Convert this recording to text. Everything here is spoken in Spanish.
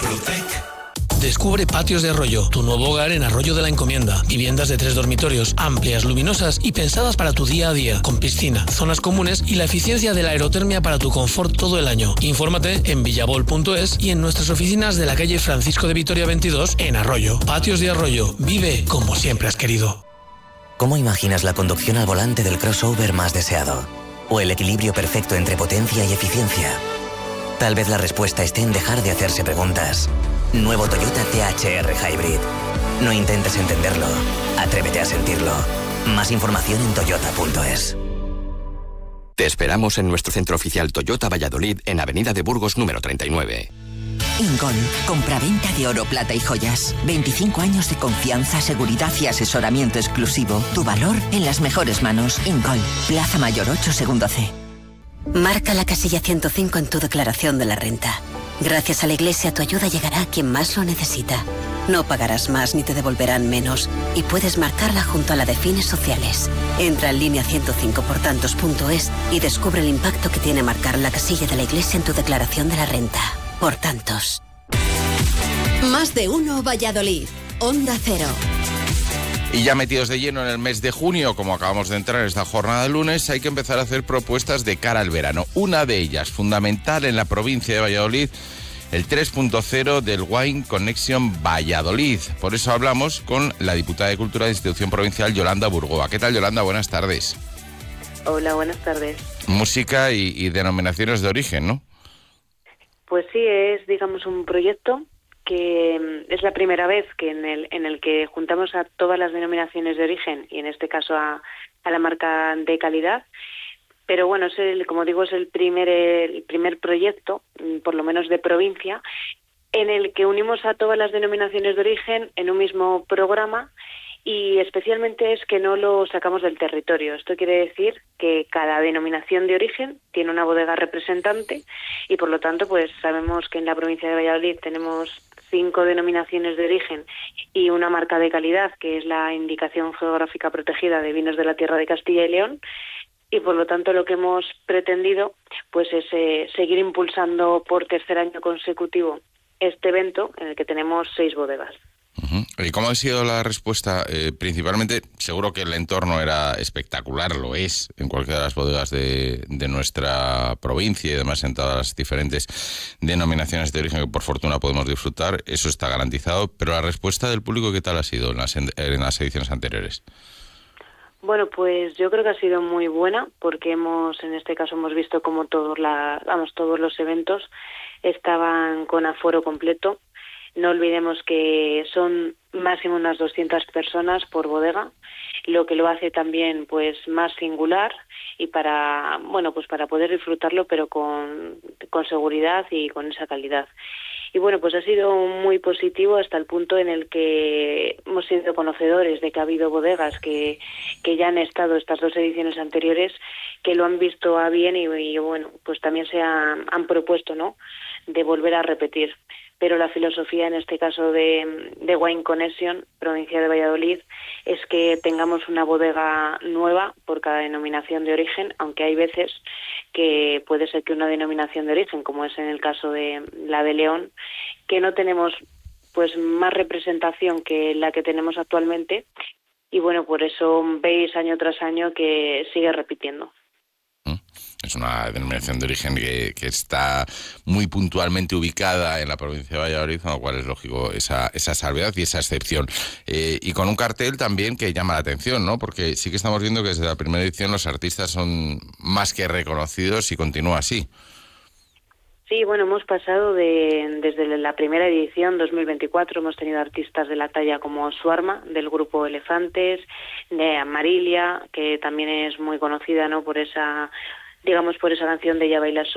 Protec. Descubre Patios de Arroyo, tu nuevo hogar en Arroyo de la Encomienda. Viviendas de 3 dormitorios, amplias, luminosas y pensadas para tu día a día, con piscina, zonas comunes y la eficiencia de la aerotermia para tu confort todo el año. Infórmate en villabol.es y en nuestras oficinas de la calle Francisco de Vitoria 22 en Arroyo. Patios de Arroyo, vive como siempre has querido. ¿Cómo imaginas la conducción al volante del crossover más deseado? ¿O el equilibrio perfecto entre potencia y eficiencia? Tal vez la respuesta esté en dejar de hacerse preguntas. Nuevo Toyota THR Hybrid. No intentes entenderlo, atrévete a sentirlo. Más información en toyota.es. Te esperamos en nuestro centro oficial Toyota Valladolid, en Avenida de Burgos número 39. Ingol, compraventa de oro, plata y joyas. 25 años de confianza, seguridad y asesoramiento exclusivo. Tu valor en las mejores manos. Ingol, Plaza Mayor 8, segundo C. Marca la casilla 105 en tu declaración de la renta. Gracias a la Iglesia, tu ayuda llegará a quien más lo necesita. No pagarás más ni te devolverán menos. Y puedes marcarla junto a la de fines sociales. Entra en línea 105portantos.es y descubre el impacto que tiene marcar la casilla de la Iglesia en tu declaración de la renta. Por tantos. Más de uno Valladolid. Onda Cero. Y ya metidos de lleno en el mes de junio, como acabamos de entrar en esta jornada de lunes, hay que empezar a hacer propuestas de cara al verano. Una de ellas, fundamental en la provincia de Valladolid, el 3.0 del Wine Connection Valladolid. Por eso hablamos con la diputada de Cultura de Institución Provincial, Yolanda Burgoa. ¿Qué tal, Yolanda? Buenas tardes. Hola, buenas tardes. Música y denominaciones de origen, ¿no? Pues sí, es, digamos, un proyecto que es la primera vez que en el que juntamos a todas las denominaciones de origen y en este caso a la marca de calidad. Pero bueno, como digo, es el primer proyecto, por lo menos de provincia, en el que unimos a todas las denominaciones de origen en un mismo programa. Y especialmente es que no lo sacamos del territorio. Esto quiere decir que cada denominación de origen tiene una bodega representante y por lo tanto pues sabemos que en la provincia de Valladolid tenemos 5 denominaciones de origen y una marca de calidad que es la indicación geográfica protegida de vinos de la tierra de Castilla y León, y por lo tanto lo que hemos pretendido pues es seguir impulsando por tercer año consecutivo este evento en el que tenemos 6 bodegas. ¿Y cómo ha sido la respuesta? Principalmente, seguro que el entorno era espectacular, lo es, en cualquiera de las bodegas de nuestra provincia y además en todas las diferentes denominaciones de origen que por fortuna podemos disfrutar, eso está garantizado, pero la respuesta del público, ¿qué tal ha sido en las ediciones anteriores? Bueno, pues yo creo que ha sido muy buena porque en este caso hemos visto como todos los eventos estaban con aforo completo. No olvidemos que son máximo unas 200 personas por bodega, lo que lo hace también pues más singular y para poder disfrutarlo pero con seguridad y con esa calidad. Y bueno, pues ha sido muy positivo hasta el punto en el que hemos sido conocedores de que ha habido bodegas que ya han estado estas 2 ediciones anteriores, que lo han visto a bien y bueno, pues también se han propuesto, ¿no?, de volver a repetir. Pero la filosofía en este caso de Wine Connection, provincia de Valladolid, es que tengamos una bodega nueva por cada denominación de origen, aunque hay veces que puede ser que una denominación de origen, como es en el caso de la de León, que no tenemos pues más representación que la que tenemos actualmente, y bueno, por eso veis año tras año que sigue repitiendo. Es una denominación de origen que está muy puntualmente ubicada en la provincia de Valladolid, con lo cual es lógico esa salvedad y esa excepción. Y con un cartel también que llama la atención, ¿no? Porque sí que estamos viendo que desde la primera edición los artistas son más que reconocidos y continúa así. Sí, bueno, hemos pasado desde la primera edición, 2024, hemos tenido artistas de la talla como Suarma, del grupo Elefantes, de Amarilia, que también es muy conocida, ¿no?, por esa canción de Ya bailas